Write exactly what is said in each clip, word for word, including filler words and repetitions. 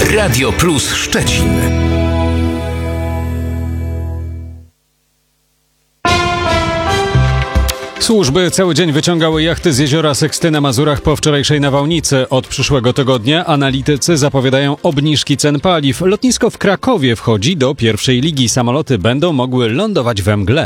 Radio Plus Szczecin. Służby cały dzień wyciągały jachty z jeziora Seksty na Mazurach po wczorajszej nawałnicy. Od przyszłego tygodnia analitycy zapowiadają obniżki cen paliw. Lotnisko w Krakowie wchodzi do pierwszej ligi. Samoloty będą mogły lądować we mgle.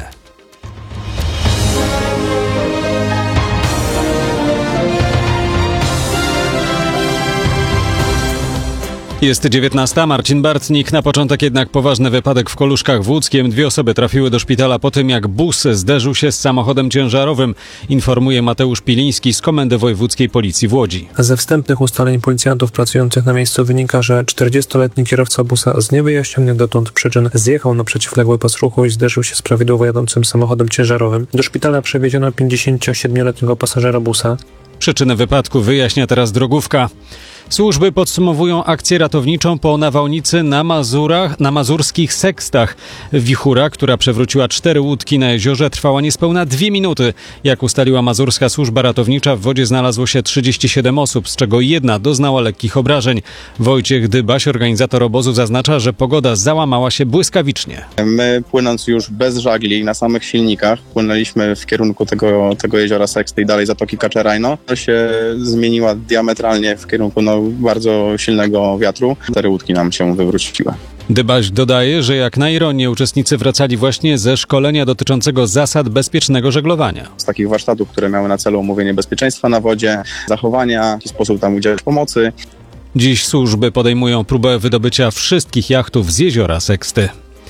Jest dziewiętnasta. Marcin Bartnik. Na początek jednak poważny wypadek w Koluszkach w Łódzkiem. Dwie osoby trafiły do szpitala po tym, jak bus zderzył się z samochodem ciężarowym, informuje Mateusz Piliński z Komendy Wojewódzkiej Policji w Łodzi. Ze wstępnych ustaleń policjantów pracujących na miejscu wynika, że czterdziestoletni kierowca busa z niewyjaśnionych dotąd przyczyn zjechał na przeciwległy pas ruchu i zderzył się z prawidłowo jadącym samochodem ciężarowym. Do szpitala przewieziono pięćdziesięciosiedmioletniego pasażera busa. Przyczynę wypadku wyjaśnia teraz drogówka. Służby podsumowują akcję ratowniczą po nawałnicy na Mazurach, na mazurskich Sekstach. Wichura, która przewróciła cztery łódki na jeziorze, trwała niespełna dwie minuty. Jak ustaliła Mazurska Służba Ratownicza, w wodzie znalazło się trzydzieści siedem osób, z czego jedna doznała lekkich obrażeń. Wojciech Dybaś, organizator obozu, zaznacza, że pogoda załamała się błyskawicznie. My, płynąc już bez żagli na samych silnikach, płynęliśmy w kierunku tego, tego jeziora Seksty i dalej Zatoki Kaczerajno. To się zmieniła diametralnie w kierunku no, bardzo silnego wiatru. Cztery łódki nam się wywróciły. Dybaś dodaje, że jak na ironię uczestnicy wracali właśnie ze szkolenia dotyczącego zasad bezpiecznego żeglowania. Z takich warsztatów, które miały na celu omówienie bezpieczeństwa na wodzie, zachowania, w jaki sposób tam udzielać pomocy. Dziś służby podejmują próbę wydobycia wszystkich jachtów z jeziora Seksty.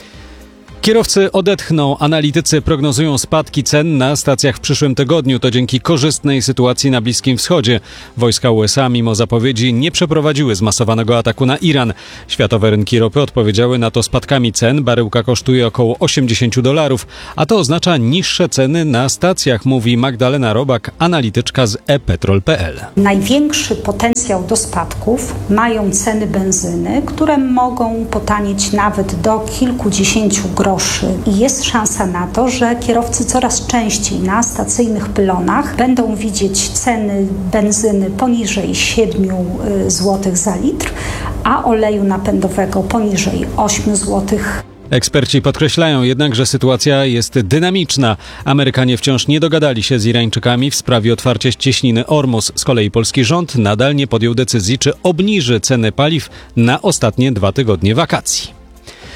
Kierowcy odetchną. Analitycy prognozują spadki cen na stacjach w przyszłym tygodniu. To dzięki korzystnej sytuacji na Bliskim Wschodzie. Wojska U S A mimo zapowiedzi nie przeprowadziły zmasowanego ataku na Iran. Światowe rynki ropy odpowiedziały na to spadkami cen. Baryłka kosztuje około osiemdziesiąt dolarów, a to oznacza niższe ceny na stacjach, mówi Magdalena Robak, analityczka z e petrol kropka p l. Największy potencjał do spadków mają ceny benzyny, które mogą potanieć nawet do kilkudziesięciu groszy. I jest szansa na to, że kierowcy coraz częściej na stacyjnych pylonach będą widzieć ceny benzyny poniżej siedmiu złotych za litr, a oleju napędowego poniżej ośmiu złotych. Eksperci podkreślają jednak, że sytuacja jest dynamiczna. Amerykanie wciąż nie dogadali się z Irańczykami w sprawie otwarcia cieśniny Ormus. Z kolei polski rząd nadal nie podjął decyzji, czy obniży ceny paliw na ostatnie dwa tygodnie wakacji.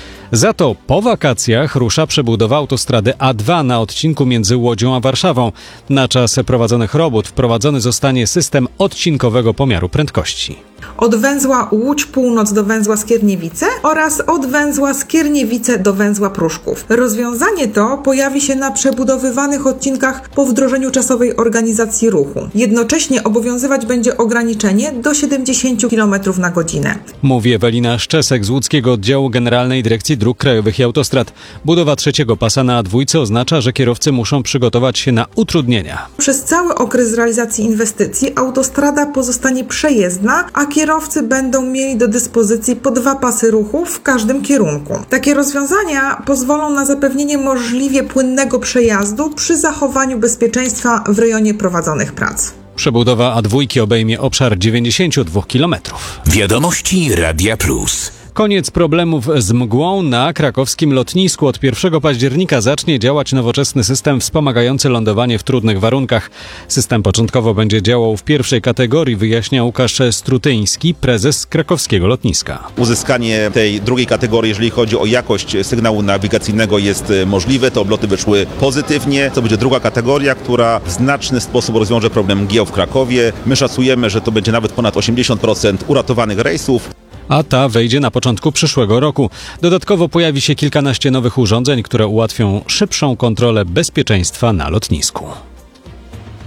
Za to po wakacjach rusza przebudowa autostrady A dwa na odcinku między Łodzią a Warszawą. Na czas prowadzonych robót wprowadzony zostanie system odcinkowego pomiaru prędkości. Od węzła Łódź Północ do węzła Skierniewice oraz od węzła Skierniewice do węzła Pruszków. Rozwiązanie to pojawi się na przebudowywanych odcinkach po wdrożeniu czasowej organizacji ruchu. Jednocześnie obowiązywać będzie ograniczenie do siedemdziesiąt kilometrów na godzinę. Mówi Ewelina Szczesek z łódzkiego oddziału Generalnej Dyrekcji Dróg Krajowych i Autostrad. Budowa trzeciego pasa na A dwa oznacza, że kierowcy muszą przygotować się na utrudnienia. Przez cały okres realizacji inwestycji autostrada pozostanie przejezdna, a kierowcy będą mieli do dyspozycji po dwa pasy ruchu w każdym kierunku. Takie rozwiązania pozwolą na zapewnienie możliwie płynnego przejazdu przy zachowaniu bezpieczeństwa w rejonie prowadzonych prac. Przebudowa A dwa obejmie obszar dziewięćdziesiąt dwa kilometrów. Wiadomości Radia Plus. Koniec problemów z mgłą na krakowskim lotnisku. Od pierwszego października zacznie działać nowoczesny system wspomagający lądowanie w trudnych warunkach. System początkowo będzie działał w pierwszej kategorii, wyjaśnia Łukasz Strutyński, prezes krakowskiego lotniska. Uzyskanie tej drugiej kategorii, jeżeli chodzi o jakość sygnału nawigacyjnego, jest możliwe. Te obloty wyszły pozytywnie. To będzie druga kategoria, która w znaczny sposób rozwiąże problem mgieł w Krakowie. My szacujemy, że to będzie nawet ponad osiemdziesiąt procent uratowanych rejsów. A ta wejdzie na początku przyszłego roku. Dodatkowo pojawi się kilkanaście nowych urządzeń, które ułatwią szybszą kontrolę bezpieczeństwa na lotnisku.